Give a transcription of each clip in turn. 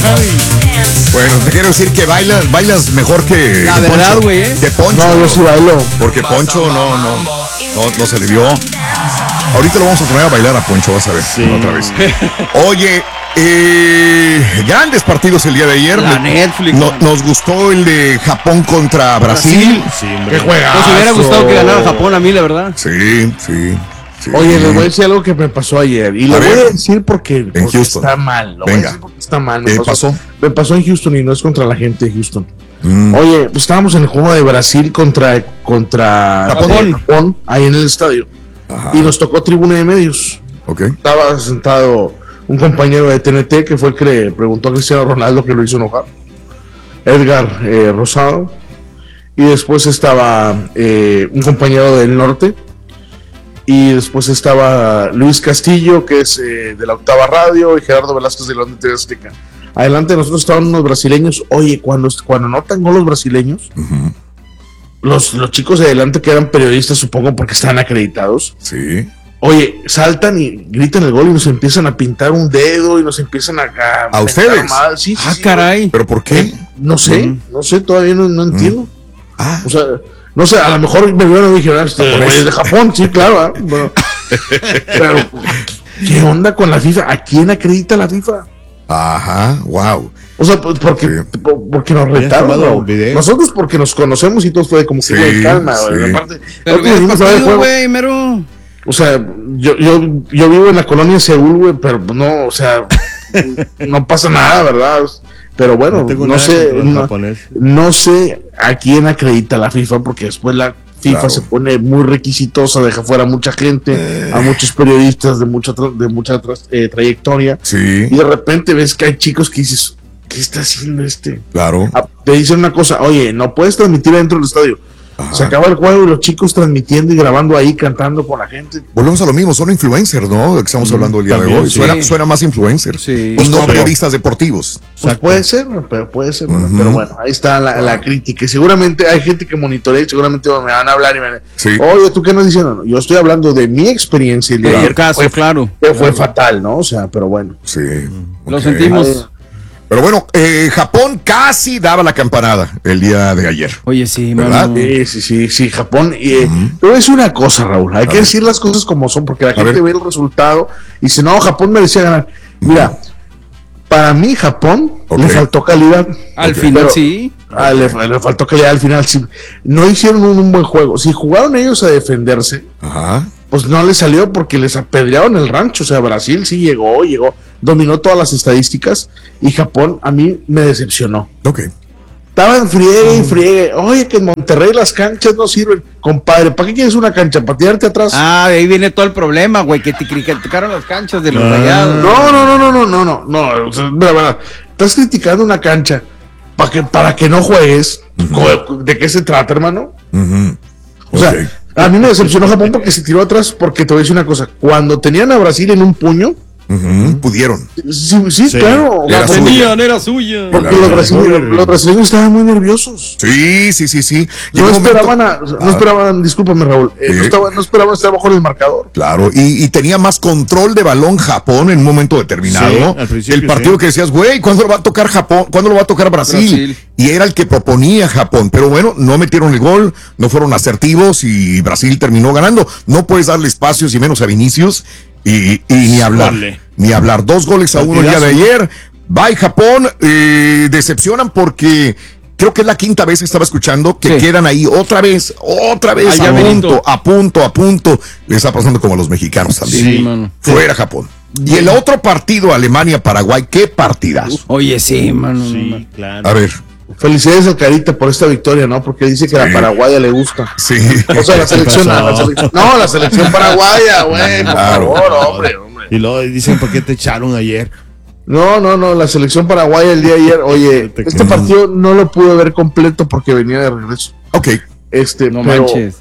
Bueno, te quiero decir que bailas mejor que La verdad, güey, que Poncho. No, yo sí bailo. Porque Poncho no se le vio. Ahorita lo vamos a poner a bailar a Poncho, vas a ver. Sí. Otra vez. Oye, grandes partidos el día de ayer. La Netflix. Nos gustó el de Japón contra Brasil. Sí, qué juegazo. Pues me hubiera gustado que ganara Japón a mí, la verdad. Sí. Oye, les voy a decir algo que me pasó ayer. Y lo voy a decir porque está mal. Venga. Está mal. ¿Qué pasó? Me pasó en Houston y no es contra la gente de Houston. Oye, pues estábamos en el juego de Brasil contra Japón, ahí en el estadio. Ajá. Y nos tocó tribuna de medios. Okay. Estaba sentado un compañero de TNT que fue el que le preguntó a Cristiano Ronaldo, que lo hizo enojar, Edgar Rosado. Y después estaba un compañero del norte. Y después estaba Luis Castillo, que es de la Octava Radio, y Gerardo Velázquez de la TV Azteca. Adelante de nosotros estaban unos brasileños. Oye, cuando anotan gol los brasileños, los chicos de adelante, que eran periodistas, supongo, porque están acreditados. Sí. Oye, saltan y gritan el gol y nos empiezan a pintar un dedo y nos empiezan ¿A ustedes? Sí, caray. ¿Pero por qué? No sé, todavía no entiendo. O sea, no sé, a lo mejor me vieron y dijeron, de Japón, sí, claro. Bueno, pero, ¿qué onda con la FIFA? ¿A quién acredita la FIFA? Ajá, wow. O sea, porque nos retaron. Nosotros porque nos conocemos y todo fue como que de calma. Aparte, pero güey, mero. O sea, yo vivo en la colonia Seúl, güey, pero no, o sea, no pasa nada, ¿verdad? Pero bueno, no sé a quién acredita la FIFA, porque después la FIFA se pone muy requisitosa, deja fuera a mucha gente, a muchos periodistas de mucha trayectoria. Sí. Y de repente ves que hay chicos que dices, ¿qué está haciendo este? Claro. Te dicen una cosa, oye, no puedes transmitir dentro del estadio. Ajá. Se acaba el juego y los chicos transmitiendo y grabando ahí, cantando con la gente. Volvemos a lo mismo, son influencers, ¿no? Que estamos hablando el día de hoy. Suena más influencer. Sí. Y no periodistas deportivos. Pues puede ser, pero pero bueno, ahí está la crítica. Y seguramente hay gente que monitorea y seguramente me van a hablar y me van a oye, ¿tú qué nos dicen? No, yo estoy hablando de mi experiencia. El caso, claro. Que fue fatal, ¿no? O sea, pero bueno. Sí. Lo sentimos. Pero bueno, Japón casi daba la campanada el día de ayer. Oye, sí, ¿verdad? Sí, Japón. Pero es una cosa, Raúl, hay que decir las cosas como son, porque la gente ve el resultado y dice, no, Japón merecía ganar. Mira, para mí Japón le faltó calidad. Al final, sí. Le faltó calidad al final. Sí. No hicieron un buen juego. Si jugaron ellos a defenderse, pues no les salió porque les apedrearon el rancho. O sea, Brasil sí llegó, dominó todas las estadísticas, y Japón a mí me decepcionó. Estaban friegue. Oye, que en Monterrey las canchas no sirven. Compadre, ¿para qué quieres una cancha? ¿Para tirarte atrás? Ahí viene todo el problema, güey, que te criticaron las canchas de los Rayados. No. O sea, mira, estás criticando una cancha para que no juegues. ¿De qué se trata, hermano? O sea, a mí me decepcionó Japón porque se tiró atrás, porque te voy a decir una cosa. Cuando tenían a Brasil en un puño, pudieron. Sí, claro. Era suya. Porque los brasileños estaban muy nerviosos. Sí. No esperaban, discúlpame, Raúl, no esperaban estar bajo el marcador. Claro, y tenía más control de balón Japón en un momento determinado. El partido que decías, güey, ¿cuándo lo va a tocar Japón? ¿Cuándo lo va a tocar Brasil? Y era el que proponía Japón, pero bueno, no metieron el gol, no fueron asertivos y Brasil terminó ganando. No puedes darle espacios y menos a Vinicius. Y ni hablar, 2 goles a 1 el día de ayer. Bye Japón, decepcionan porque creo que es la quinta vez que estaba escuchando que quedan ahí otra vez a punto. Le está pasando como a los mexicanos también. Fuera Japón. Y el otro partido, Alemania-Paraguay, qué partidazo. Oye, sí, mano. Sí, claro. A ver. Felicidades al Carita por esta victoria, ¿no? Porque dice que a la paraguaya le gusta. Sí. O sea, la selección paraguaya, güey. Claro. Por favor, hombre. Y luego dicen, ¿por qué te echaron ayer? No, la selección paraguaya el día de ayer. Oye, este partido no lo pude ver completo porque venía de regreso. Manches.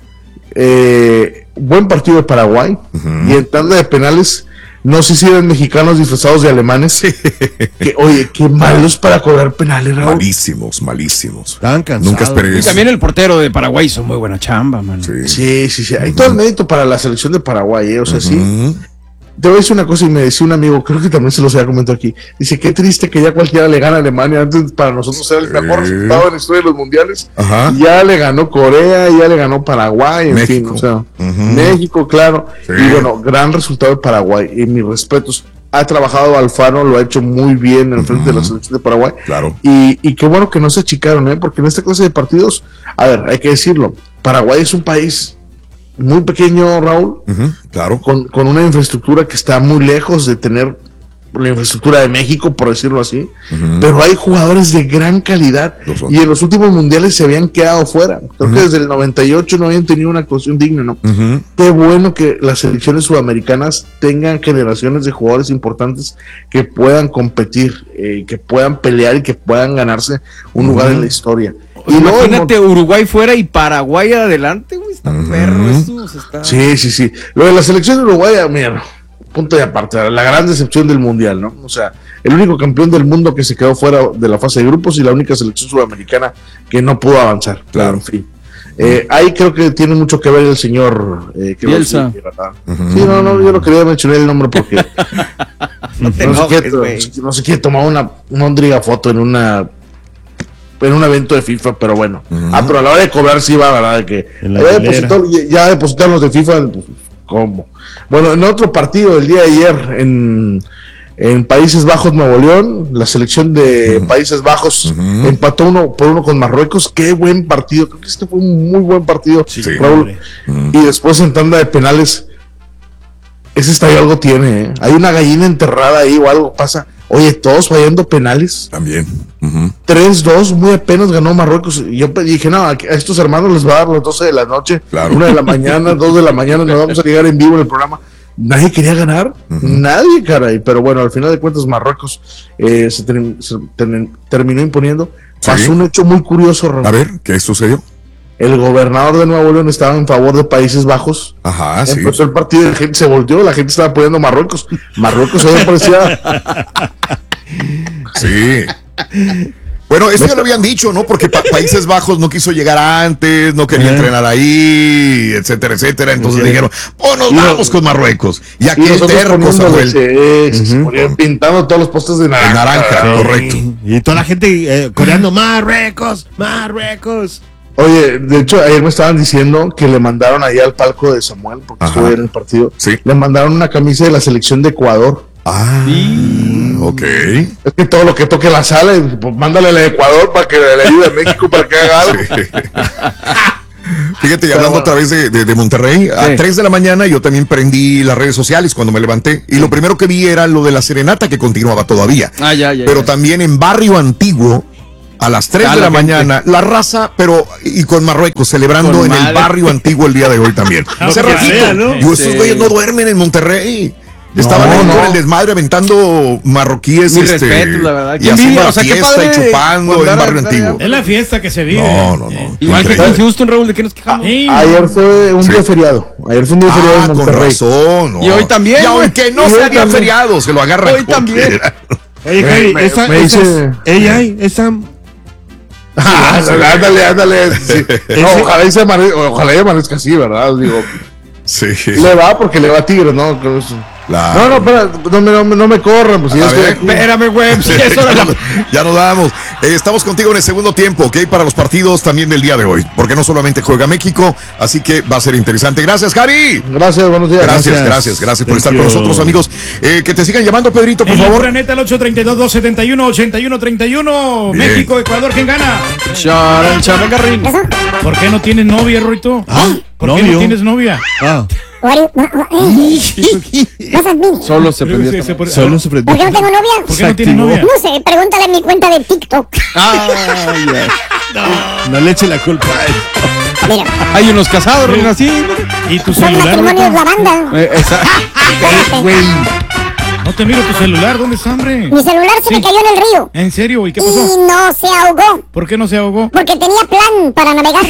Buen partido de Paraguay. Y en tanda de penales, no sé si eran mexicanos disfrazados de alemanes. Oye, qué malos para cobrar penales, Raúl. Malísimos. Tan cansados. Nunca esperé eso. Y también el portero de Paraguay hizo muy buena chamba, man. Sí. Hay todo el mérito para la selección de Paraguay, o sea, sí. te voy a decir una cosa y me decía un amigo, creo que también se los había comentado aquí, dice, qué triste que ya cualquiera le gana a Alemania, antes para nosotros era el mejor resultado en la historia de los mundiales. Ajá. Ya le ganó Corea, ya le ganó Paraguay, en México. Fin, o sea, México, claro, y bueno, gran resultado de Paraguay, y mis respetos. Ha trabajado Alfaro, lo ha hecho muy bien en frente de la selección de Paraguay. Claro. Y qué bueno que no se achicaron, porque en esta clase de partidos, a ver, hay que decirlo, Paraguay es un país muy pequeño, Raúl, claro, con una infraestructura que está muy lejos de tener la infraestructura de México, por decirlo así, pero hay jugadores de gran calidad y en los últimos mundiales se habían quedado fuera. Creo que desde el 98 no habían tenido una actuación digna, ¿no? Qué bueno que las selecciones sudamericanas tengan generaciones de jugadores importantes que puedan competir, que puedan pelear y que puedan ganarse un lugar en la historia. Y imagínate Uruguay fuera y Paraguay adelante, güey, está perro esto. Está... Sí. Lo de la selección de Uruguay, mira, punto de aparte, la gran decepción del mundial, ¿no? O sea, el único campeón del mundo que se quedó fuera de la fase de grupos y la única selección sudamericana que no pudo avanzar. Claro, en fin. Ahí creo que tiene mucho que ver el señor Bielsa. Sí, no, yo no quería mencionar el nombre porque no se quiere tomar una ondriga foto en un evento de FIFA, pero bueno. Pero a la hora de cobrar sí va, ¿verdad? De que ya depositaron los de FIFA, pues, ¿cómo? Bueno, en otro partido del día de ayer en Países Bajos, Nuevo León, la selección de Países Bajos empató 1-1 con Marruecos. Qué buen partido, creo que este fue un muy buen partido, Raúl. Y después en tanda de penales, ese estadio algo tiene, hay una gallina enterrada ahí o algo pasa. Oye, todos fallando penales. También. 3-2, muy apenas ganó Marruecos. Y yo dije, no, a estos hermanos les va a dar las 12 de la noche, 1 de la mañana, 2 de la mañana, nos vamos a llegar en vivo en el programa. Nadie quería ganar, nadie, caray. Pero bueno, al final de cuentas Marruecos se terminó imponiendo. Pasó un hecho muy curioso, Raúl. A ver, ¿qué sucedió? El gobernador de Nuevo León estaba en favor de Países Bajos. Ajá, sí. Empezó el partido y la gente se volteó, la gente estaba apoyando a Marruecos. Marruecos hoy parecía... Sí. Bueno, eso ya lo habían dicho, ¿no? Porque Países Bajos no quiso llegar antes, no quería entrenar ahí, etcétera, etcétera. Entonces dijeron, nos vamos con Marruecos. Y aquí el terco pintando todos los postes de naranja. Correcto. Y toda la gente coreando, Marruecos. Oye, de hecho, ayer me estaban diciendo que le mandaron ahí al palco de Samuel, porque estuve en el partido, le mandaron una camisa de la selección de Ecuador. Ok. Es que todo lo que toque la sala, pues mándale a la de Ecuador para que le ayude a México para que haga algo. Fíjate, y hablando otra vez de Monterrey, a 3 de la mañana yo también prendí las redes sociales cuando me levanté, y lo primero que vi era lo de la serenata que continuaba todavía. Pero también en Barrio Antiguo, a las 3 de la mañana, la raza, y con Marruecos, celebrando en el Barrio Antiguo el día de hoy también. Hace ratito, ¿no? Esos güeyes no duermen en Monterrey. Estaban ahí con el desmadre aventando marroquíes. Mi respeto, la verdad. Y haciendo la fiesta y chupando en Barrio Antiguo. Es la fiesta que se vive. No. Igual que en Houston, Raúl, ¿de qué nos quejamos? Ayer fue un día feriado. Ayer fue un día feriado en Monterrey. Con razón. Y hoy también. Y aunque no sea día feriado, se lo agarran. Hoy también. Oye, Javi, ella ándale. Sí. Ojalá amanezca así, ¿verdad? Digo, sí. Le va porque le va a Tigres, ¿no? Claro. No, espera, no me corran, pues ya estoy aquí. Espérame, güey. Ya nos vamos. Estamos contigo en el segundo tiempo, ¿ok? Para los partidos también del día de hoy, porque no solamente juega México, así que va a ser interesante. Gracias, Javi. Gracias, buenos días. Gracias por estar con nosotros, amigos. Que te sigan llamando, Pedrito, por favor. Planeta el 832-271-8131. México, Ecuador, ¿quién gana? ¿Por qué no tienes novia, Ruito? ¿Por qué no tienes novia? Solo se prendió. ¿Por qué no tengo novia? ¿Por qué no tienes novia? No sé, pregúntale en mi cuenta de TikTok. No le eche la culpa. Mira. Hay unos casados, así. ¿Y tu Son celular? matrimonios la banda. No te miro tu celular, ¿dónde está, hombre? Mi celular se me cayó en el río. ¿En serio? ¿Y qué pasó? Y no se ahogó. ¿Por qué no se ahogó? Porque tenía plan para navegar.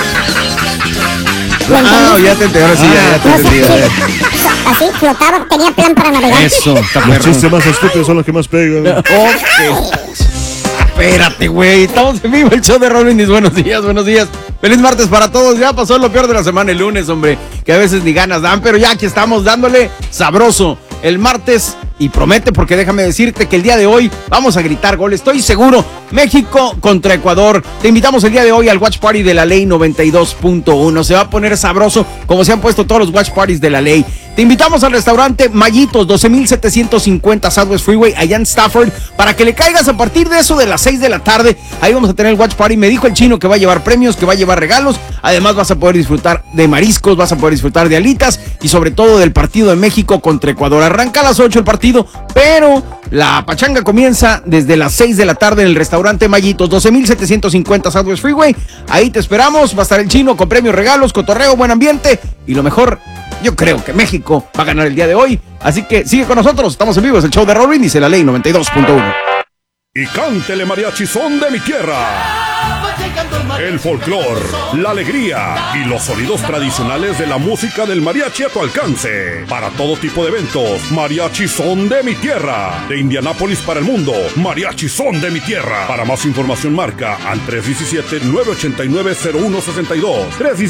Ya te entendí, ahora sí, ya te entendí. Así, flotaba, tenía plan para navegar. Eso, está Los chistes más estúpidos son los que más pegan. Espérate, güey. Estamos en vivo, el show de Rollins. Buenos días. Feliz martes para todos. Ya pasó lo peor de la semana el lunes, hombre. Que a veces ni ganas dan, pero ya aquí estamos dándole sabroso. el martes y promete, porque déjame decirte que el día de hoy vamos a gritar gol, estoy seguro. México contra Ecuador. Te invitamos el día de hoy al Watch Party de la Ley 92.1. Se va a poner sabroso como se han puesto todos los Watch Parties de la Ley. Te invitamos al restaurante Mayitos, 12,750 Southwest Freeway, allá en Stafford, para que le caigas a partir de eso de las 6 de la tarde. Ahí vamos a tener el Watch Party. Me dijo el chino que va a llevar premios, que va a llevar regalos. Además vas a poder disfrutar de mariscos, vas a poder disfrutar de alitas y sobre todo del partido de México contra Ecuador. Arranca a las 8 el partido, pero la pachanga comienza desde las 6 de la tarde en el restaurante Mayitos, 12,750 Southwest Freeway. Ahí te esperamos. Va a estar el chino con premios, regalos, cotorreo, buen ambiente y lo mejor, yo creo que México va a ganar el día de hoy. Así que sigue con nosotros. Estamos en vivo. Es el show de Raúl Brindis de la Ley 92.1. Y cántele mariachi son de mi tierra. El folclor, la alegría y los sonidos tradicionales de la música del mariachi a tu alcance. Para todo tipo de eventos, mariachi son de mi tierra. De Indianápolis para el mundo, mariachi son de mi tierra. Para más información marca al 317-989-0162.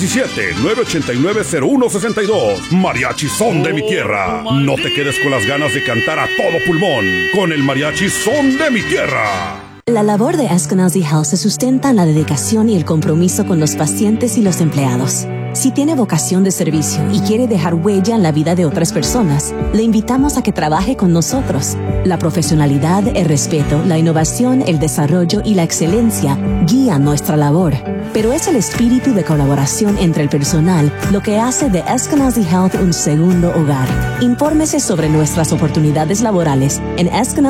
317-989-0162. Mariachi son de mi tierra. No te quedes con las ganas de cantar a todo pulmón. Con el mariachi son de mi tierra. La labor de Eskenazi Health se sustenta en la dedicación y el compromiso con los pacientes y los empleados. Si tiene vocación de servicio y quiere dejar huella en la vida de otras personas, le invitamos a que trabaje con nosotros. La profesionalidad, el respeto, la innovación, el desarrollo y la excelencia guían nuestra labor. Pero es el espíritu de colaboración entre el personal lo que hace de Eskenazi Health un segundo hogar. Infórmese sobre nuestras oportunidades laborales en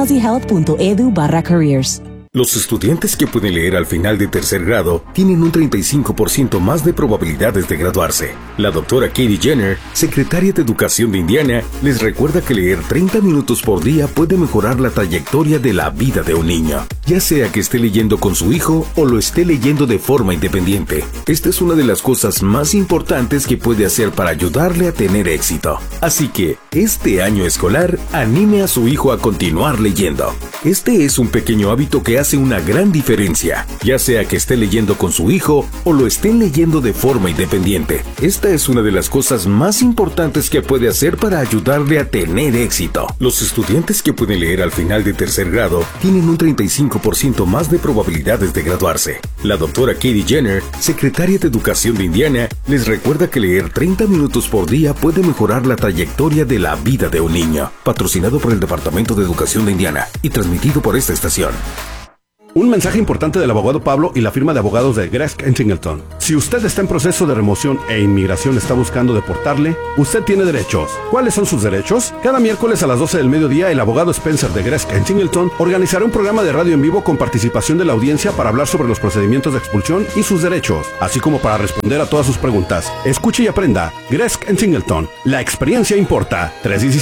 eskenazihealth.edu/careers. Los estudiantes que pueden leer al final de tercer grado tienen un 35% más de probabilidades de graduarse. La doctora Katie Jenner, secretaria de Educación de Indiana, les recuerda que leer 30 minutos por día puede mejorar la trayectoria de la vida de un niño, ya sea que esté leyendo con su hijo o lo esté leyendo de forma independiente. Esta es una de las cosas más importantes que puede hacer para ayudarle a tener éxito. Así que, este año escolar, anime a su hijo a continuar leyendo. Este es un pequeño hábito que hace una gran diferencia, ya sea que esté leyendo con su hijo o lo estén leyendo de forma independiente. Esta es una de las cosas más importantes que puede hacer para ayudarle a tener éxito. Los estudiantes que pueden leer al final de tercer grado tienen un 35% más de probabilidades de graduarse. La doctora Katie Jenner, secretaria de Educación de Indiana, les recuerda que leer 30 minutos por día puede mejorar la trayectoria de la vida de un niño. Patrocinado por el Departamento de Educación de Indiana y transmitido por esta estación. Un mensaje importante del abogado Pablo y la firma de abogados de Gresk & Singleton. Si usted está en proceso de remoción e inmigración está buscando deportarle, usted tiene derechos. ¿Cuáles son sus derechos? Cada miércoles a las 12 del mediodía, el abogado Spencer de Gresk & Singleton organizará un programa de radio en vivo con participación de la audiencia para hablar sobre los procedimientos de expulsión y sus derechos, así como para responder a todas sus preguntas. Escuche y aprenda. Gresk & Singleton. La experiencia importa.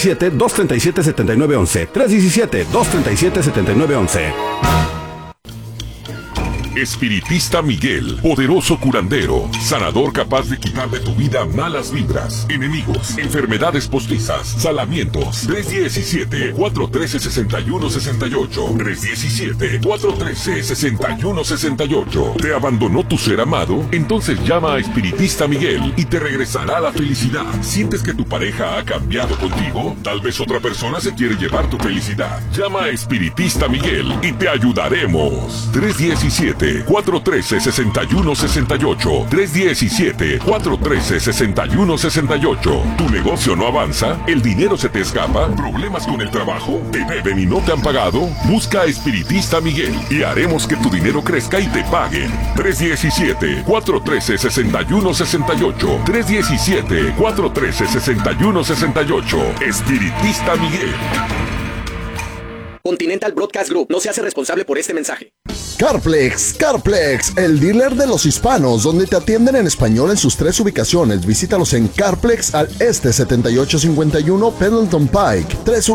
317-237-7911. 317-237-7911. Espiritista Miguel, poderoso curandero, sanador capaz de quitar de tu vida malas vibras, enemigos, enfermedades postizas, salamientos. 317-413-6168. 317-413-6168. ¿Te abandonó tu ser amado? Entonces llama a Espiritista Miguel y te regresará la felicidad. ¿Sientes que tu pareja ha cambiado contigo? Tal vez otra persona se quiere llevar tu felicidad. Llama a Espiritista Miguel y te ayudaremos. 317-413-6168. 317-413-6168. ¿Tu negocio no avanza? ¿El dinero se te escapa? ¿Problemas con el trabajo? ¿Te deben y no te han pagado? Busca a Espiritista Miguel y haremos que tu dinero crezca y te paguen. 317-413-6168. 317-413-6168. Espiritista Miguel. Continental Broadcast Group no se hace responsable por este mensaje. Carplex, el dealer de los hispanos, donde te atienden en español en sus 3 ubicaciones. Visítalos en Carplex al este 7851 Pendleton Pike,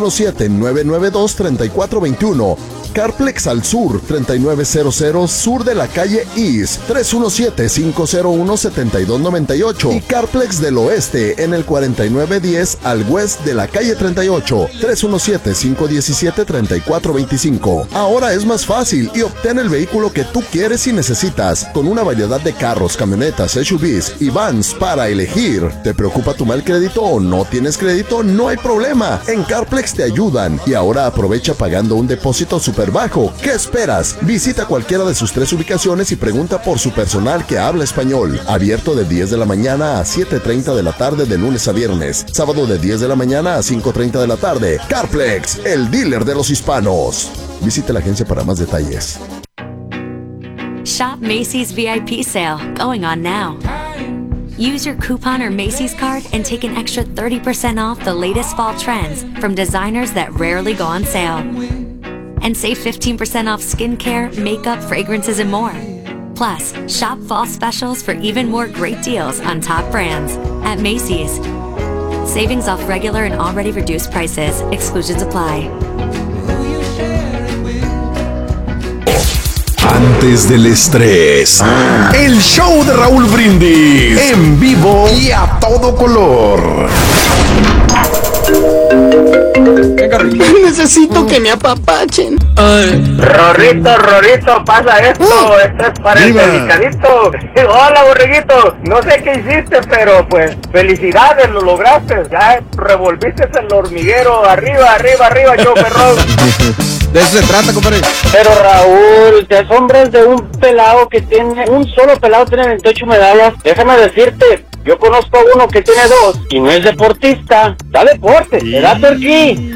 317-992-3421. Carplex al sur, 3900 sur de la calle East, 317-501-7298. Y Carplex del oeste en el 4910 al west de la calle 38, 317-517-3425. Ahora es más fácil y obtén el vehículo que tú quieres y necesitas, con una variedad de carros, camionetas, SUVs y vans para elegir. ¿Te preocupa tu mal crédito o no tienes crédito? No hay problema. En CarPlex te ayudan. Y ahora aprovecha pagando un depósito súper bajo. ¿Qué esperas? Visita cualquiera de sus 3 ubicaciones y pregunta por su personal que habla español. Abierto de 10 de la mañana a 7:30 de la tarde de lunes a viernes. Sábado de 10 de la mañana a 5:30 de la tarde. CarPlex, el dealer de los hispanos. Visite la agencia para más detalles. Shop Macy's VIP sale, going on now. Use your coupon or Macy's card and take an extra 30% off the latest fall trends from designers that rarely go on sale. And save 15% off skincare, makeup, fragrances, and more. Plus, shop fall specials for even more great deals on top brands at Macy's. Savings off regular and already reduced prices. Exclusions apply. Antes del estrés, el show de Raúl Brindis, en vivo y a todo color. Necesito que me apapachen. Rorrito, pasa esto. Esto es para el delicadito. Hola, borreguito. No sé qué hiciste, pero pues felicidades, lo lograste. Ya revolviste el hormiguero. Arriba, yo, perrón. De eso se trata, compadre. Pero Raúl, te asombras de un pelado que tiene, un solo pelado tiene 28 medallas. Déjame decirte, yo conozco a uno que tiene 2 y no es deportista. Da deporte, te da turquí.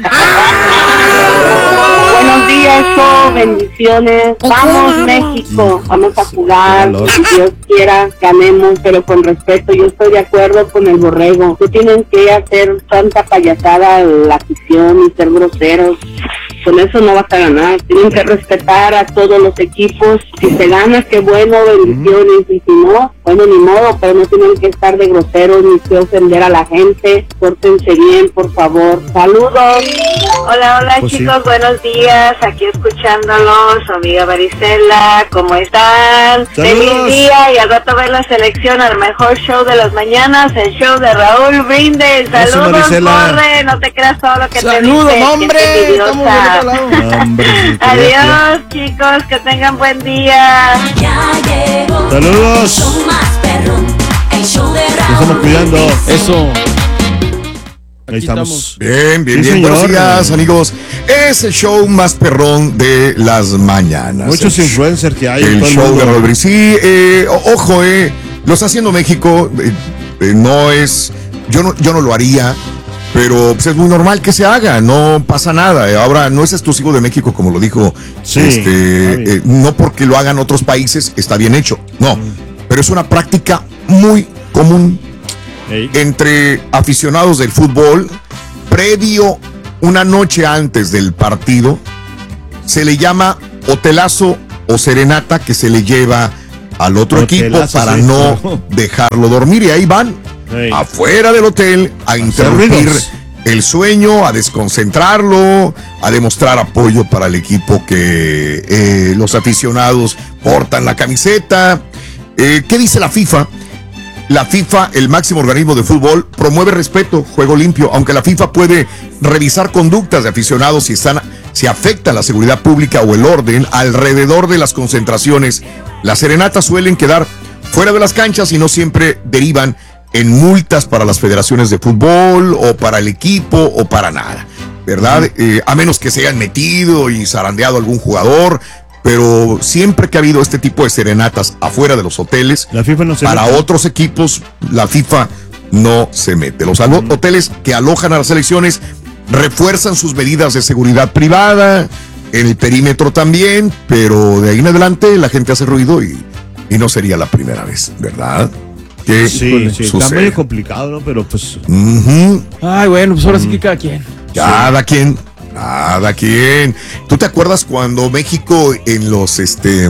Buenos días, bendiciones. Vamos, México, vamos a jugar. Si Dios quiera, ganemos, pero con respeto. Yo estoy de acuerdo con el borrego. No tienen que hacer tanta payasada la afición y ser groseros. Con eso no vas a ganar. Tienen que respetar a todos los equipos. Si se gana, qué bueno, bendiciones. Y si no, bueno, ni modo, pero no tienen que estar de groseros ni que ofender a la gente. Pórtense bien, por favor. Saludos. Hola, pues chicos, sí. Buenos días. Aquí escuchándolos, su amiga Marisela. ¿Cómo están? ¡Saludos! Feliz día y al rato ver la selección al mejor show de las mañanas, el show de Raúl Brindis. Saludos, Borre. No te creas todo lo que te dice. Hombre. Adiós, chicos, que tengan buen día. Saludos. Nos estamos cuidando. Eso. Ahí estamos. Bien. Sí, Buenos días, amigos. Es el show más perrón de las mañanas. Muchos influencers que hay. El show de Raúl Brindis. Sí, ojo, lo está haciendo México. No es. Yo no lo haría. Pero pues, es muy normal que se haga, no pasa nada. Ahora, no es exclusivo de México, como lo dijo. Sí, no porque lo hagan otros países está bien hecho, no. Pero es una práctica muy común entre aficionados del fútbol. Previo, una noche antes del partido, se le llama hotelazo o serenata que se le lleva al otro equipo para no dejarlo dormir. Y ahí van. Afuera del hotel a interrumpir el sueño, a desconcentrarlo, a demostrar apoyo para el equipo que los aficionados portan la camiseta. ¿Qué dice la FIFA? La FIFA, el máximo organismo de fútbol, promueve respeto, juego limpio, aunque la FIFA puede revisar conductas de aficionados si afecta la seguridad pública o el orden alrededor de las concentraciones. Las serenatas suelen quedar fuera de las canchas y no siempre derivan en multas para las federaciones de fútbol o para el equipo o para nada, ¿verdad? A menos que se hayan metido y zarandeado a algún jugador, pero siempre que ha habido este tipo de serenatas afuera de los hoteles, la FIFA no se para mete. Otros equipos, la FIFA no se mete. Los hoteles que alojan a las selecciones refuerzan sus medidas de seguridad privada, en el perímetro también, pero de ahí en adelante la gente hace ruido y no sería la primera vez, ¿verdad? Sí, está muy complicado, ¿no? Pero pues. Ay, bueno, pues ahora sí que cada quien. Cada quien. ¿Tú te acuerdas cuando México en los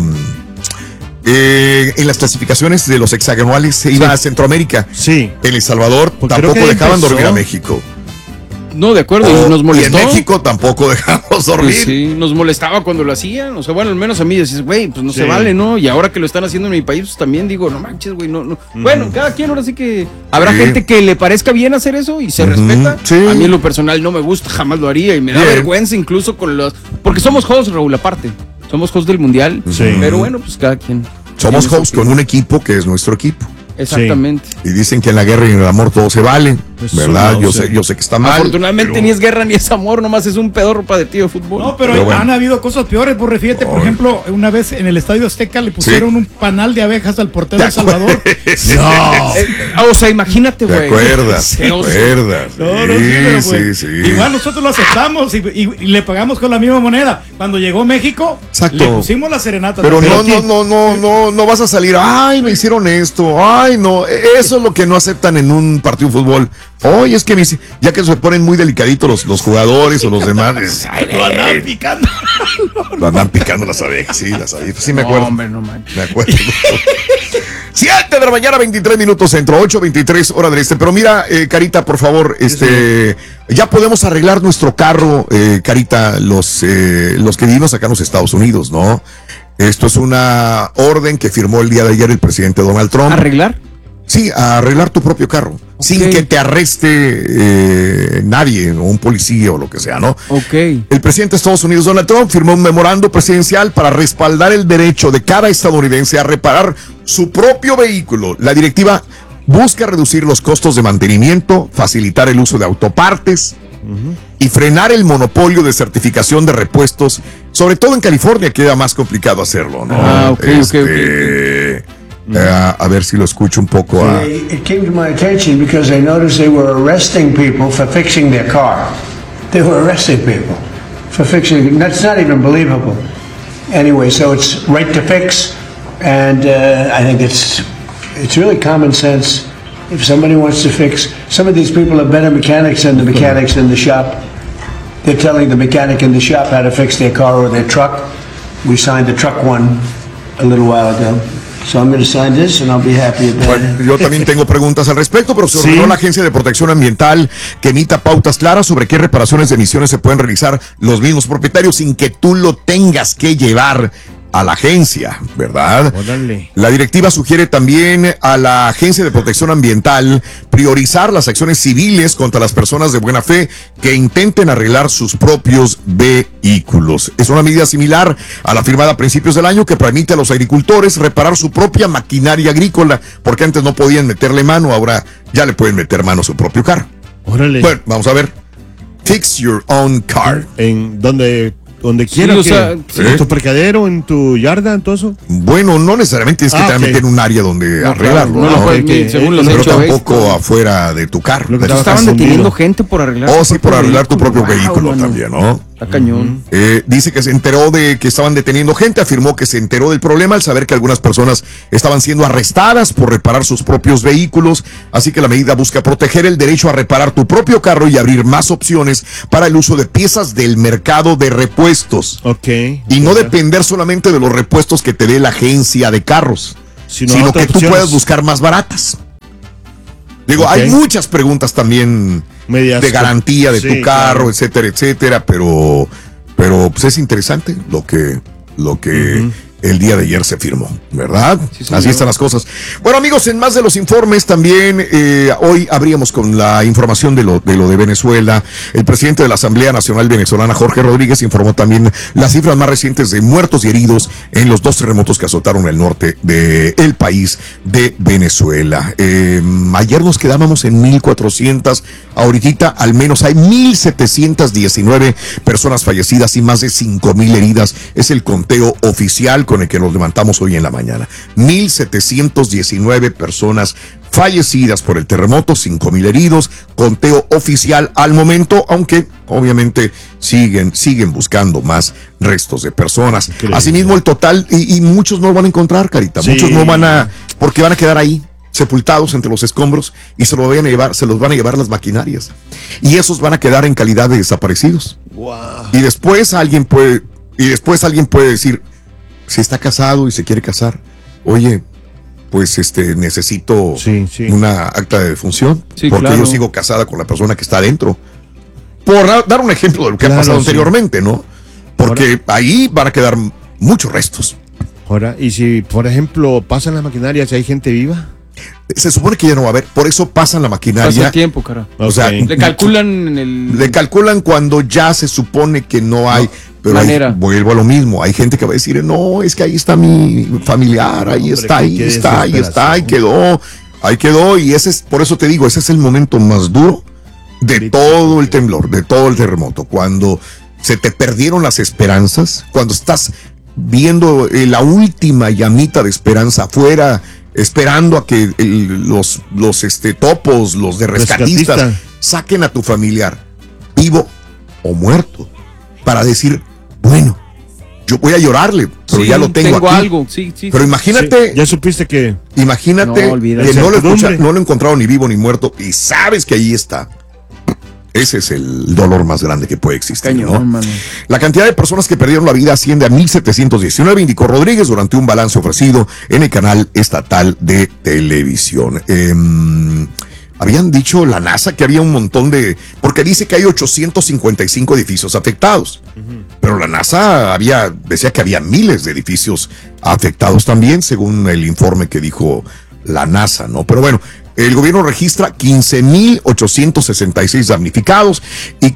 en las clasificaciones de los hexagonales se iba a Centroamérica? Sí. En El Salvador pues tampoco dejaban dormir a México. No, de acuerdo, y nos molestó. Y en México tampoco dejamos dormir. Pues sí, nos molestaba cuando lo hacían. O sea, bueno, al menos a mí decís, güey, pues no se vale, ¿no? Y ahora que lo están haciendo en mi país, pues también digo, no manches, güey, no. Bueno, cada quien ahora sí que... Habrá gente que le parezca bien hacer eso y se respeta. Sí. A mí en lo personal no me gusta, jamás lo haría y me da vergüenza incluso con los... Porque somos hosts, Raúl, aparte. Somos hosts del Mundial. Sí. Pero bueno, pues cada quien. Somos hosts con un equipo que es nuestro equipo. Exactamente. Sí. Y dicen que en la guerra y en el amor todo se vale, ¿verdad? No, yo sé que está mal. Afortunadamente ni es guerra ni es amor, nomás es un pedorro partido de fútbol. No, pero bueno, han habido cosas peores, por fíjate, por ejemplo, una vez en el Estadio Azteca le pusieron un panal de abejas al portero de El Salvador. O sea, imagínate, güey. ¿Te acuerdas? Sí. Igual nosotros lo aceptamos y le pagamos con la misma moneda. Cuando llegó México, le pusimos la serenata. Pero no vas a salir, ay, me hicieron esto, ay, no, eso es lo que no aceptan en un partido de fútbol. Oye, es que ya que se ponen muy delicaditos los jugadores o los demás. Lo andan picando. Lo andan picando las abejas, sí, sí me acuerdo. Hombre, no manches. Me acuerdo. 7 de la mañana, 23 minutos centro, 8:23 hora del este. Pero mira, Carita, por favor, ya podemos arreglar nuestro carro, Carita, los que vivimos acá en los Estados Unidos, ¿no? Esto es una orden que firmó el día de ayer el presidente Donald Trump. ¿Arreglar? Sí, a arreglar tu propio carro, sin que te arreste nadie, o un policía o lo que sea, ¿no? El presidente de Estados Unidos, Donald Trump, firmó un memorando presidencial para respaldar el derecho de cada estadounidense a reparar su propio vehículo. La directiva busca reducir los costos de mantenimiento, facilitar el uso de autopartes y frenar el monopolio de certificación de repuestos, sobre todo en California, queda más complicado hacerlo, ¿no? A ver si lo escucho un poco. It came to my attention because I noticed they were arresting people for fixing their car. They were arresting people for fixing. That's not even believable. Anyway, so it's right to fix, and I think it's really common sense. If somebody wants to fix, some of these people are better mechanics than the mechanics in the shop. They're telling the mechanic in the shop how to fix their car or their truck. We signed the truck one a little while ago. So I'm going to sign this and I'll be happy about it. Bueno, yo también tengo preguntas al respecto, pero se ordenó la Agencia de Protección Ambiental que emita pautas claras sobre qué reparaciones de emisiones se pueden realizar los mismos propietarios sin que tú lo tengas que llevar a la agencia, ¿verdad? Órale. La directiva sugiere también a la Agencia de Protección Ambiental priorizar las acciones civiles contra las personas de buena fe que intenten arreglar sus propios vehículos. Es una medida similar a la firmada a principios del año que permite a los agricultores reparar su propia maquinaria agrícola, porque antes no podían meterle mano, ahora ya le pueden meter mano a su propio carro. Órale. Bueno, vamos a ver. Fix your own car. ¿En dónde quiera, en tu parqueadero, en tu yarda, en todo eso? Bueno, no necesariamente es que te meten en un área donde arreglarlo, pero tampoco afuera de tu carro. Estaban deteniendo gente por arreglar. Por arreglar tu propio vehículo también, ¿no? Está cañón. Dice que se enteró de que estaban deteniendo gente, afirmó que se enteró del problema al saber que algunas personas estaban siendo arrestadas por reparar sus propios vehículos, así que la medida busca proteger el derecho a reparar tu propio carro y abrir más opciones para el uso de piezas del mercado de repuestos. Y no depender solamente de los repuestos que te dé la agencia de carros, sino que tú puedas buscar más baratas. Digo, hay muchas preguntas también de garantía de tu carro, etcétera, etcétera, pero pues es interesante lo que el día de ayer se firmó, ¿verdad? Sí, así están las cosas. Bueno, amigos, en más de los informes también, hoy abríamos con la información de lo de Venezuela. El presidente de la Asamblea Nacional Venezolana, Jorge Rodríguez, informó también las cifras más recientes de muertos y heridos en los 2 terremotos que azotaron el norte del país de Venezuela. Ayer nos quedábamos en 1,400, ahorita al menos hay 1,719 personas fallecidas y más de 5,000 heridas. Es el conteo oficial con el que nos levantamos hoy en la mañana. 1,719 personas fallecidas por el terremoto, 5,000 heridos, conteo oficial al momento, aunque obviamente siguen buscando más restos de personas. Increíble. Asimismo, el total, y muchos no lo van a encontrar, Carita, muchos no porque van a quedar ahí, sepultados entre los escombros, y se los van a llevar las maquinarias. Y esos van a quedar en calidad de desaparecidos. Wow. Y después alguien puede decir, si está casado y se quiere casar, oye, pues necesito una acta de defunción, porque yo sigo casada con la persona que está adentro. por dar un ejemplo de lo que ha pasado anteriormente, ¿no? Porque ahí van a quedar muchos restos. Ahora, y si, por ejemplo, pasan las maquinarias, ¿hay gente viva? Se supone que ya no va a haber, por eso pasan la maquinaria. Pasa el tiempo, cara. O sea, le calculan le calculan cuando ya se supone que no hay. Pero manera. Vuelvo a lo mismo. Hay gente que va a decir, no, es que ahí está mi familiar, ahí está, ahí quedó. Y ese es, por eso te digo, ese es el momento más duro de todo el temblor, de todo el terremoto. Cuando se te perdieron las esperanzas, cuando estás viendo la última llamita de esperanza afuera, esperando a que los topos, los de rescatistas, saquen a tu familiar, vivo o muerto, para decir, bueno, yo voy a llorarle, pero ya lo tengo aquí. Algo. Sí. Pero imagínate. Sí, ya supiste que. Imagínate que no lo he encontrado ni vivo ni muerto y sabes que ahí está. Ese es el dolor más grande que puede existir, ¿no? La cantidad de personas que perdieron la vida asciende a 1,719, indicó Rodríguez durante un balance ofrecido en el canal estatal de televisión. Habían dicho la NASA que había un montón porque dice que hay 855 edificios afectados. Pero la NASA decía que había miles de edificios afectados también, según el informe que dijo la NASA, ¿no? Pero bueno, el gobierno registra 15,866 damnificados y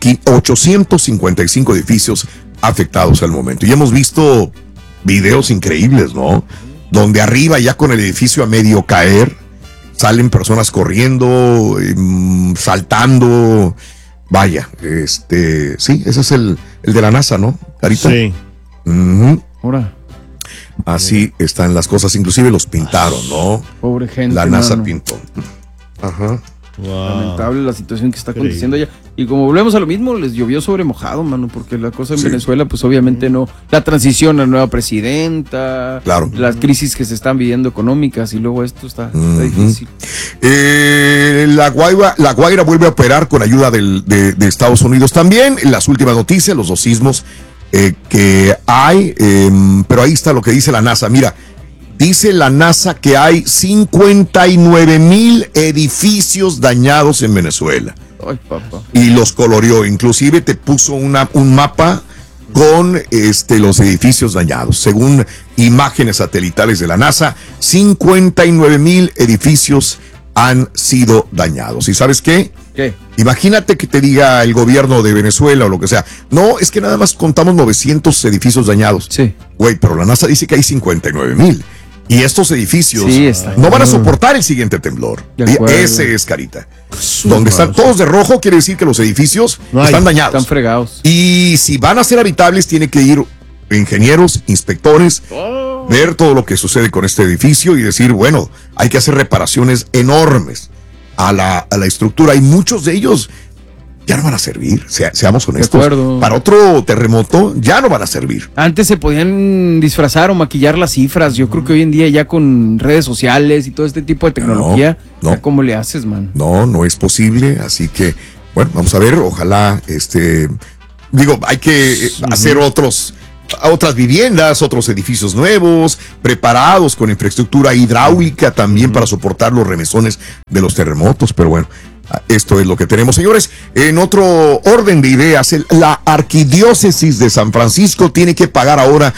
855 edificios afectados al momento. Y hemos visto videos increíbles, ¿no? Donde arriba, ya con el edificio a medio caer, salen personas corriendo, saltando. Vaya, sí, ese es el de la NASA, ¿no, Carita? Sí. Ahora. Así están las cosas, inclusive los pintaron, ¿no? Pobre gente. La NASA pintó. Ajá. Wow. Lamentable la situación que está aconteciendo allá. Y como volvemos a lo mismo, les llovió sobre mojado, mano, porque la cosa en Venezuela, pues obviamente no. La transición a nueva presidenta, las crisis que se están viviendo económicas, y luego esto está difícil. La Guaira vuelve a operar con ayuda de Estados Unidos también. En las últimas noticias, los 2 sismos que hay, pero ahí está lo que dice la NASA. Mira, dice la NASA que hay 59,000 edificios dañados en Venezuela. Ay, papá. Y los coloreó, inclusive te puso un mapa con los edificios dañados. Según imágenes satelitales de la NASA, 59,000 edificios han sido dañados. ¿Y sabes qué? ¿Qué? Imagínate que te diga el gobierno de Venezuela o lo que sea. No, es que nada más contamos 900 edificios dañados. Sí. Güey, pero la NASA dice que hay 59,000. Y estos edificios no van a soportar el siguiente temblor. Ese es, Carita. Donde están todos de rojo, quiere decir que los edificios están dañados. Están fregados. Y si van a ser habitables, tiene que ir ingenieros, inspectores, ver todo lo que sucede con este edificio y decir, bueno, hay que hacer reparaciones enormes a la estructura. Y muchos de ellos ya no van a servir, seamos honestos. Para otro terremoto ya no van a servir. Antes se podían disfrazar o maquillar las cifras. Yo creo que hoy en día ya con redes sociales y todo este tipo de tecnología, ¿cómo le haces, man? No es posible. Así que, bueno, vamos a ver. Ojalá, hay que hacer otras viviendas, otros edificios nuevos, preparados con infraestructura hidráulica también para soportar los remesones de los terremotos. Pero bueno, esto es lo que tenemos, señores. En otro orden de ideas, la arquidiócesis de San Francisco tiene que pagar ahora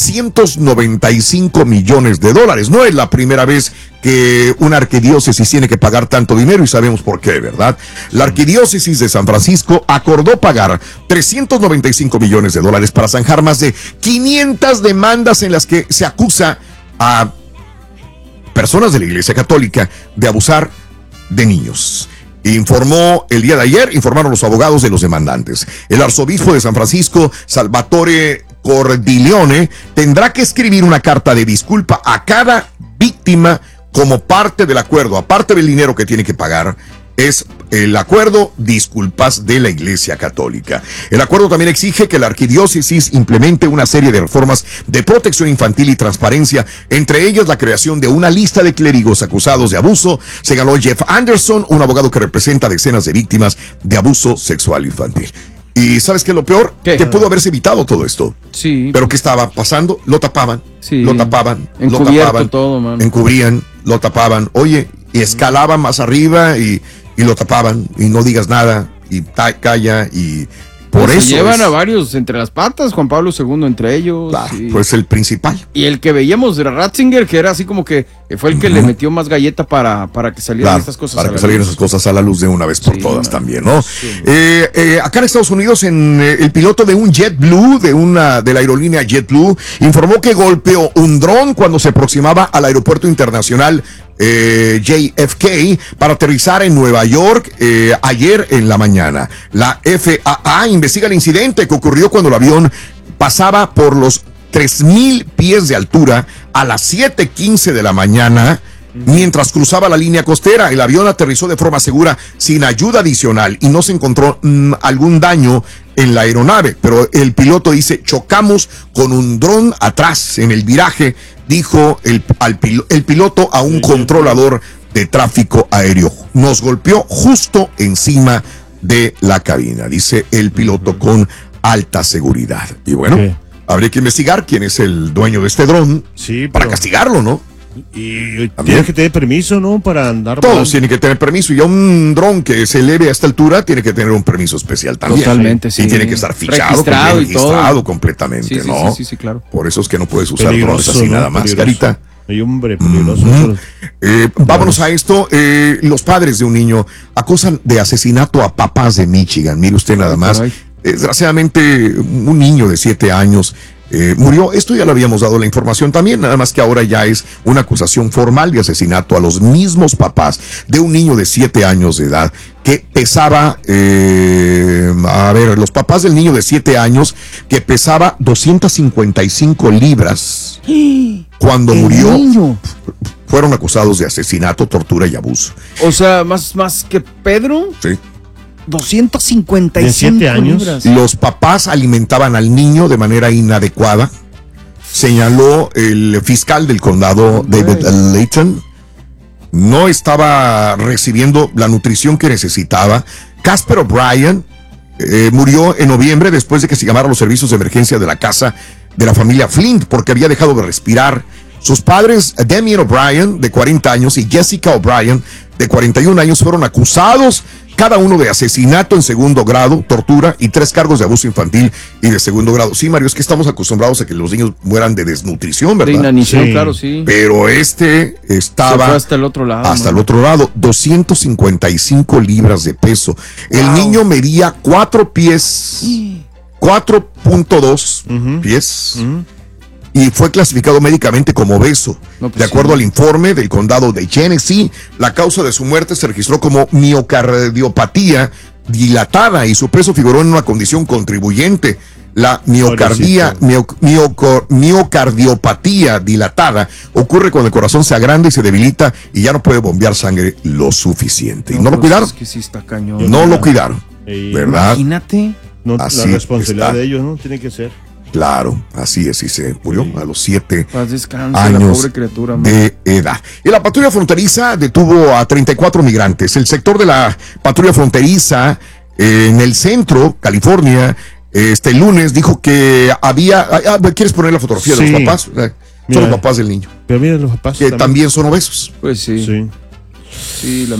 $395 millones. No es la primera vez que una arquidiócesis tiene que pagar tanto dinero y sabemos por qué, ¿verdad? La arquidiócesis de San Francisco acordó pagar $395 millones para zanjar más de 500 demandas en las que se acusa a personas de la Iglesia Católica de abusar de niños. Informaron los abogados de los demandantes. El arzobispo de San Francisco, Salvatore Cordileone, tendrá que escribir una carta de disculpa a cada víctima como parte del acuerdo. Aparte del dinero que tiene que pagar, es el acuerdo disculpas de la Iglesia Católica. El acuerdo también exige que la arquidiócesis implemente una serie de reformas de protección infantil y transparencia, entre ellas la creación de una lista de clérigos acusados de abuso, señaló Jeff Anderson, un abogado que representa a decenas de víctimas de abuso sexual infantil. ¿Y sabes qué es lo peor? Que pudo haberse evitado todo esto. Sí. ¿Pero qué estaba pasando? Lo tapaban, todo, man. Encubrían, lo tapaban. Oye, y escalaban más arriba y lo tapaban, y no digas nada, y calla y por eso. Llevan a varios entre las patas, Juan Pablo II entre ellos. Claro, pues el principal. Y el que veíamos era Ratzinger, que era así como que fue el que le metió más galleta para que salieran estas cosas. Para que salieran esas cosas a la luz de una vez por todas también, ¿no? Sí. Acá en Estados Unidos, el piloto de un JetBlue, de la aerolínea JetBlue, informó que golpeó un dron cuando se aproximaba al aeropuerto internacional JFK para aterrizar en Nueva York ayer en la mañana. La FAA investiga el incidente que ocurrió cuando el avión pasaba por los 3,000 pies de altura a las 7:15 de la mañana. Mientras cruzaba la línea costera, el avión aterrizó de forma segura sin ayuda adicional y no se encontró algún daño en la aeronave, pero el piloto dice: chocamos con un dron atrás en el viraje, dijo el piloto a un controlador de tráfico aéreo. Nos golpeó justo encima de la cabina, dice el piloto con alta seguridad. Y bueno, habría que investigar quién es el dueño de este dron para castigarlo, ¿no? Y tiene que tener permiso, ¿no? Para andar. Todos tienen que tener permiso. Y a un dron que se eleve a esta altura tiene que tener un permiso especial también. Totalmente, sí. Y tiene que estar fichado, registrado completamente, ¿no? Sí, claro. Por eso es que no puedes usar drones así nada más, Carita. Hay hombre peligroso. Vámonos a esto. Los padres de un niño acusan de asesinato a papás de Michigan. Mire usted nada más. Desgraciadamente, un niño de 7 años murió. Esto ya lo habíamos dado la información también, nada más que ahora ya es una acusación formal de asesinato a los mismos papás de un niño de 7 años de edad que pesaba, los papás del niño de 7 años que pesaba 255 libras cuando murió. Niño fueron acusados de asesinato, tortura y abuso. O sea, más que Pedro. Sí. 255 años. Libras. Los papás alimentaban al niño de manera inadecuada, señaló el fiscal del condado, David Layton. No estaba recibiendo la nutrición que necesitaba. Casper O'Brien murió en noviembre después de que se llamaran los servicios de emergencia de la casa de la familia Flint porque había dejado de respirar. Sus padres, Damien O'Brien, de 40 años, y Jessica O'Brien, de 41 años, fueron acusados cada uno de asesinato en segundo grado, tortura y 3 cargos de abuso infantil y de segundo grado. Sí, Mario, es que estamos acostumbrados a que los niños mueran de desnutrición, ¿verdad? De inanición, claro, sí. Pero estaba... Se fue hasta el otro lado. Hasta el otro lado, 255 libras de peso. El niño medía 4 pies, 4.2 pies. Y fue clasificado médicamente como obeso. De acuerdo al informe del condado de Genesee, la causa de su muerte se registró como miocardiopatía dilatada y su peso figuró en una condición contribuyente. La miocardiopatía dilatada ocurre cuando el corazón se agranda y se debilita y ya no puede bombear sangre lo suficiente. Y no lo cuidaron. Es que sí está cañón. No lo cuidaron, ¿verdad? Imagínate. La responsabilidad de ellos, ¿no? Tiene que ser. Claro, así es, y se murió a los 7 años la pobre criatura, de edad. Y la patrulla fronteriza detuvo a 34 migrantes. El sector de la patrulla fronteriza en el centro, California, este lunes dijo que había... ¿Quieres poner la fotografía de los papás? Son los papás del niño. Pero miren los papás. Que también son obesos. Pues sí. Sí,